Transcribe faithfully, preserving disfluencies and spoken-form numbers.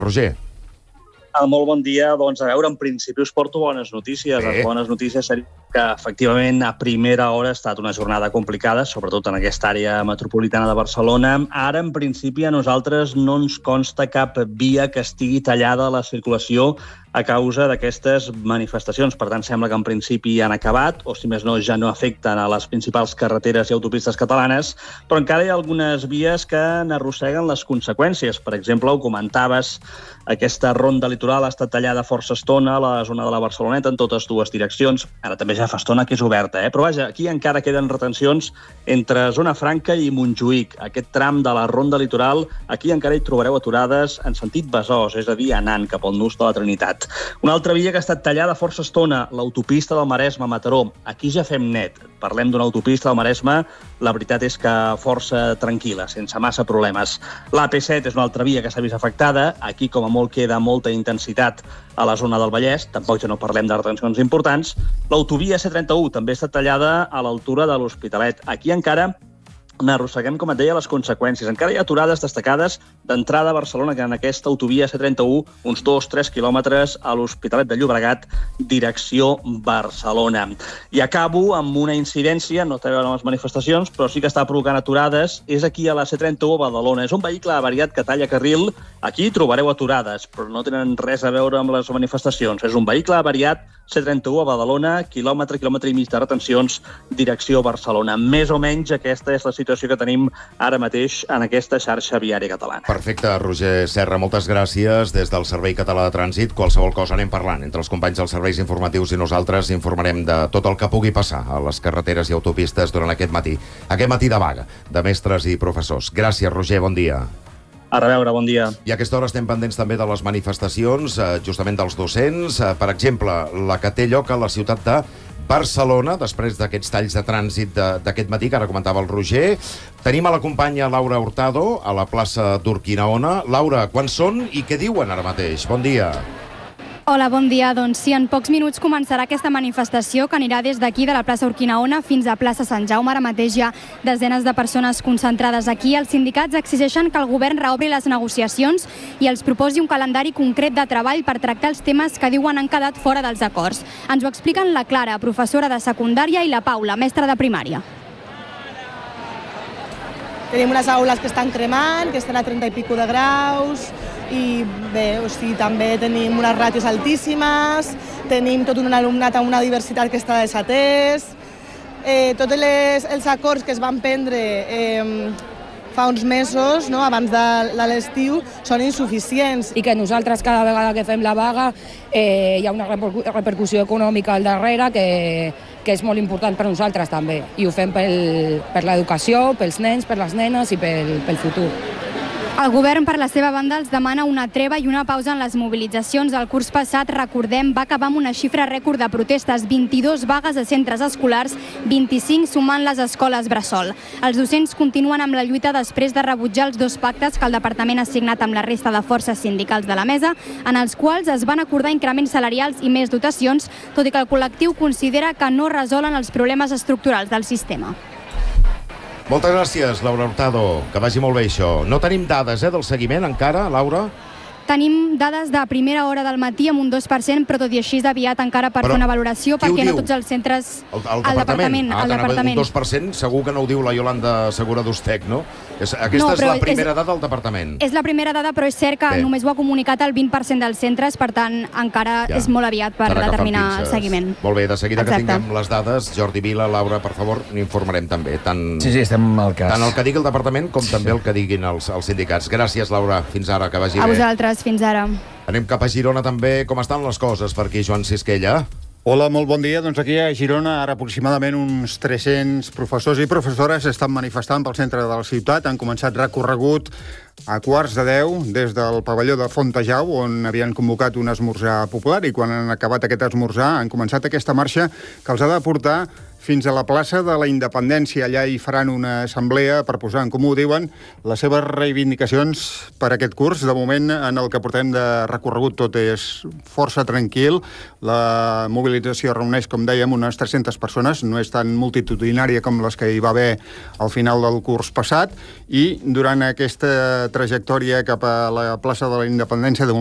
Roger. Ah, molt bon dia. Doncs a veure, en principi us porto bones notícies. Bé. Les bones notícies serien que efectivament a primera hora ha estat una jornada complicada, sobretot en aquesta àrea metropolitana de Barcelona. Ara, en principi, a nosaltres no ens consta cap via que estigui tallada a la circulació a causa d'aquestes manifestacions. Per tant, sembla que en principi han acabat, o si més no, ja no afecten a les principals carreteres i autopistes catalanes, però encara hi ha algunes vies que n'arrosseguen les conseqüències. Per exemple, ho comentaves, aquesta ronda litoral ha estat tallada força estona a la zona de la Barceloneta en totes dues direccions. Ara també ja fa estona que és oberta, eh? Però vaja, aquí encara queden retencions entre Zona Franca i Montjuïc. Aquest tram de la ronda litoral, aquí encara hi trobareu aturades en sentit Besòs, és a dir, anant cap al nus de la Trinitat. Una altra via que ha estat tallada força estona, l'autopista del Maresme a Mataró. Aquí ja fem net. Parlem d'una autopista del Maresme, la veritat és que força tranquil·la, sense massa problemes. L'A P set és una altra via que s'ha vist afectada. Aquí, com a molt, queda molta intensitat a la zona del Vallès. Tampoc ja no parlem de retencions importants. L'autovia C trenta-u també està tallada a l'altura de l'Hospitalet. Aquí encara n'arrosseguem, com et deia, les conseqüències. Encara hi ha aturades destacades d'entrada a Barcelona, que en aquesta autovia C trenta-u, uns dos tres quilòmetres a l'Hospitalet de Llobregat, direcció Barcelona. I acabo amb una incidència, no té a veure amb les manifestacions, però sí que està provocant aturades. És aquí a la C trenta-u a Badalona. És un vehicle avariat que talla carril. Aquí trobareu aturades, però no tenen res a veure amb les manifestacions. És un vehicle avariat, C trenta-u a Badalona, quilòmetre, quilòmetre i mig de retencions, direcció Barcelona. Més o menys aquesta és la situació que tenim ara mateix en aquesta xarxa viària catalana. Perfecte, Roger Serra, moltes gràcies. Des del Servei Català de Trànsit, qualsevol cosa anem parlant. Entre els companys dels serveis informatius i nosaltres informarem de tot el que pugui passar a les carreteres i autopistes durant aquest matí. Aquest matí de vaga, de mestres i professors. Gràcies, Roger, bon dia. A reveure, bon dia. I a aquesta hora estem pendents també de les manifestacions, eh, justament dels docents. Eh, per exemple, la que té lloc a la ciutat de Barcelona, després d'aquests talls de trànsit d'aquest matí, que ara comentava el Roger. Tenim a la companya Laura Hurtado, a la plaça d'Urquinaona. Laura, quants són i què diuen ara mateix? Bon dia. Hola, bon dia. Doncs sí, en pocs minuts començarà aquesta manifestació que anirà des d'aquí, de la plaça Urquinaona, fins a plaça Sant Jaume. Ara mateix hi ha desenes de persones concentrades aquí. Els sindicats exigeixen que el govern reobri les negociacions i els proposi un calendari concret de treball per tractar els temes que diuen han quedat fora dels acords. Ens ho expliquen la Clara, professora de secundària, i la Paula, mestra de primària. Tenim unes aules que estan cremant, que estan a trenta i pico de graus, i bé, o sigui, també tenim unes ràtios altíssimes, tenim tot un alumnat amb una diversitat que està desatès, eh, tots les, els acords que es van prendre eh, fa uns mesos, no, abans de, de l'estiu, són insuficients. I que nosaltres cada vegada que fem la vaga eh, hi ha una repercussió econòmica al darrere que, que és molt important per nosaltres també. I ho fem pel, per l'educació, pels nens, per les nenes i pel, pel futur. El govern, per la seva banda, els demana una treva i una pausa en les mobilitzacions. El curs passat, recordem, va acabar amb una xifra rècord de protestes, vint-i-dos vagues a centres escolars, vint-i-cinc sumant les escoles bressol. Els docents continuen amb la lluita després de rebutjar els dos pactes que el departament ha signat amb la resta de forces sindicals de la mesa, en els quals es van acordar increments salarials i més dotacions, tot i que el col·lectiu considera que no resolen els problemes estructurals del sistema. Moltes gràcies, Laura Hurtado. Que vagi molt bé això. No tenim dades, eh, del seguiment encara, Laura? Tenim dades de primera hora del matí amb un dos per cent, però tot i així és aviat encara per però, fer una valoració, perquè no tots els centres... El, el, el departament? Ah, el departament. Un dos per cent segur que no ho diu la Iolanda Segura d'Ustec, no? És, aquesta no, és la primera és, dada del departament. És la primera dada, però és cert que bé, només ho ha comunicat el vint per cent dels centres, per tant, encara ja és molt aviat per determinar el seguiment. Molt bé, de seguida Exacte. que tinguem les dades, Jordi Vila, Laura, per favor, n'informarem també. Tant, sí, sí, estem al cas. Tant el que digui el departament com sí, també el que diguin els, els sindicats. Gràcies, Laura. Fins ara, que vagi a bé. A vosaltres, fins ara. Anem cap a Girona també. Com estan les coses per aquí, Joan Sisquella? Hola, molt bon dia. Doncs aquí a Girona ara aproximadament uns tres-cents professors i professores estan manifestant pel centre de la ciutat. Han començat recorregut a quarts de deu des del pavelló de Fontejau, on havien convocat un esmorzar popular, i quan han acabat aquest esmorzar han començat aquesta marxa que els ha de portar fins a la plaça de la Independència. Allà hi faran una assemblea per posar en comú, diuen, les seves reivindicacions per aquest curs. De moment, en el que portem de recorregut, tot és força tranquil. La mobilització reuneix, com dèiem, unes tres-centes persones. No és tan multitudinària com les que hi va haver al final del curs passat. I durant aquesta trajectòria cap a la plaça de la Independència. De